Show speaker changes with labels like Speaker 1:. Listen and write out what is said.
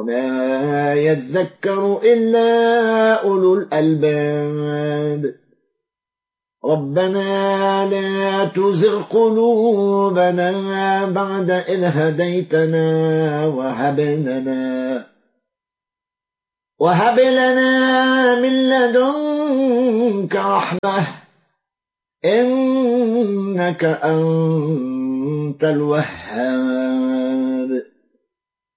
Speaker 1: وما يذكر إلا أولو الألباب ربنا لا تزغ قلوبنا بعد إذ هديتنا وهب لنا من لدنك رحمة إنك أنت الوهاب